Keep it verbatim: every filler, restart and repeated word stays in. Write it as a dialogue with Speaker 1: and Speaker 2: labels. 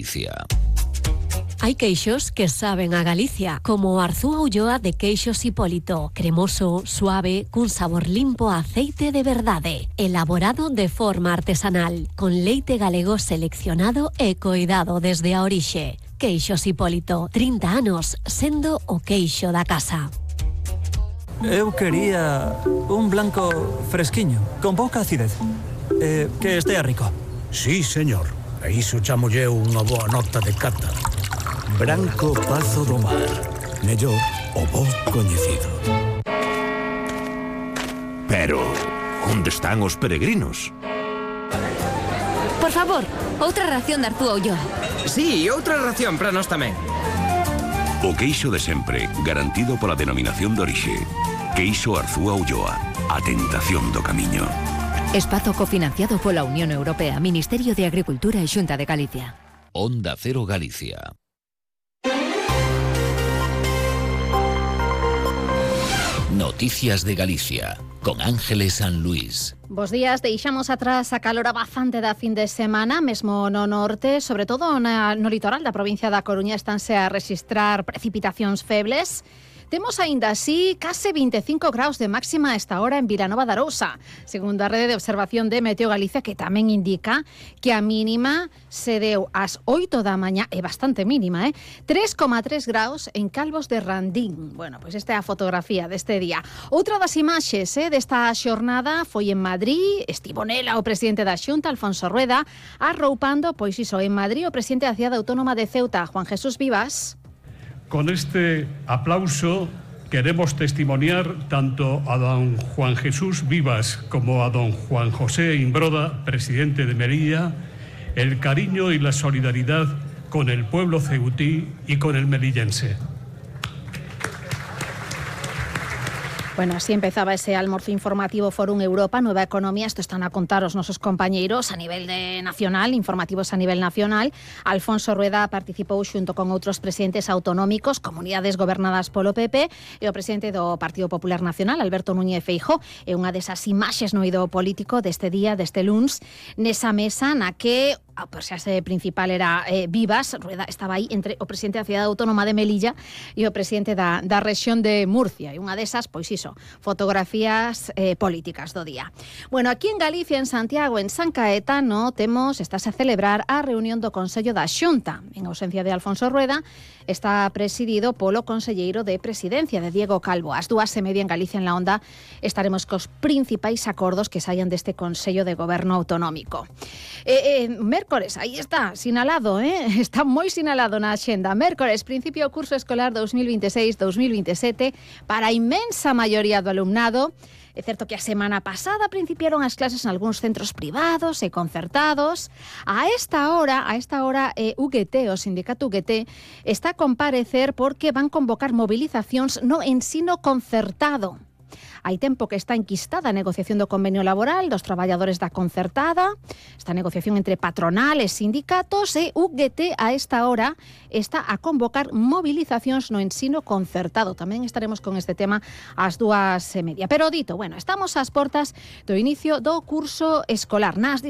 Speaker 1: Galicia.
Speaker 2: Hay queixos que saben a Galicia, como Arzúa Ulloa de Queixos Hipólito. Cremoso, suave, cun sabor limpo a aceite de verdade. Elaborado de forma artesanal, con leite galego seleccionado e coidado desde a orixe. Queixos Hipólito, trinta anos sendo o queixo da casa.
Speaker 3: Eu quería un blanco fresquiño, con pouca acidez. Eh, que estea rico.
Speaker 4: Sí, señor. E iso chamolle unha boa nota de cata. Branco Pazo do Mar. Mellor o bo coñecido.
Speaker 5: Pero, onde están os peregrinos?
Speaker 6: Por favor, outra ración de Arzúa Ulloa.
Speaker 7: Sí, outra ración para nós tamén.
Speaker 5: O queixo de sempre, garantido pola denominación de orixe. Queixo Arzúa Ulloa, a tentación do camiño.
Speaker 6: Espazo cofinanciado pola Unión Europea, Ministerio de Agricultura e Xunta de Galicia.
Speaker 1: Onda Cero Galicia. Noticias de Galicia, con Ángeles San Luis.
Speaker 8: Bos días, deixamos atrás a calor abafante da fin de semana, mesmo no norte, sobre todo na, no litoral da provincia da Coruña, estánse a registrar precipitacións febles. Temos aínda así case vinte e cinco graus de máxima a esta hora en Vilanova de Arousa, segundo a rede de observación de Meteo Galicia, que tamén indica que a mínima se deu ás oito da mañá, é bastante mínima, eh? tres coma tres graus en Calvos de Randín. Bueno, pois esta é a fotografía deste día. Outra das imaxes eh, desta xornada foi en Madrid, estivo nela o presidente da Xunta, Alfonso Rueda, arroupando, pois iso, en Madrid, o presidente da Cidade Autónoma de Ceuta, Juan Jesús Vivas.
Speaker 9: Con este aplauso queremos testimoniar tanto a don Juan Jesús Vivas como a don Juan José Imbroda, presidente de Melilla, el cariño y la solidaridad con el pueblo ceutí y con el melillense.
Speaker 8: Bueno, así empezaba ese almuerzo informativo Fórum Europa, Nueva Economía. Esto están a contar os nosos compañeiros a nivel de nacional, informativos a nivel nacional. Alfonso Rueda participou xunto con outros presidentes autonómicos, comunidades gobernadas polo P P, e o presidente do Partido Popular Nacional, Alberto Núñez Feijóo. É unha desas imaxes no eido político deste día, deste luns, nesa mesa na que a persoa principal era eh, Vivas. Rueda estaba aí entre o presidente da Cidade Autónoma de Melilla e o presidente da, da rexión de Murcia. E unha desas, pois iso, fotografías eh, políticas do día. Bueno, aquí en Galicia, en Santiago, en San Caetano, temos, estás a celebrar a reunión do Consello da Xunta. En ausencia de Alfonso Rueda, está presidido polo conselleiro de Presidencia, de Diego Calvo. Ás dúas e media en Galicia en la Onda estaremos cos principais acordos que saian deste Consello de Goberno Autonómico. Eh, eh, Mércores, aí está, sinalado, eh? Está moi sinalado na axenda. Mércores, principio curso escolar dos mil veintiséis dos mil veintisiete para a inmensa maioría do alumnado. É certo que a semana pasada principiaron as clases en algúns centros privados e concertados. A esta hora, a esta hora eh, U G T, o sindicato U G T, está a comparecer porque van convocar movilizacións no ensino concertado. Hai tempo que está enquistada a negociación do convenio laboral dos traballadores da concertada, esta negociación entre patronal e sindicatos, e U G T a esta hora está a convocar movilizacións no ensino concertado. Tamén estaremos con este tema ás dúas e media. Pero dito, bueno, estamos ás portas do inicio do curso escolar nas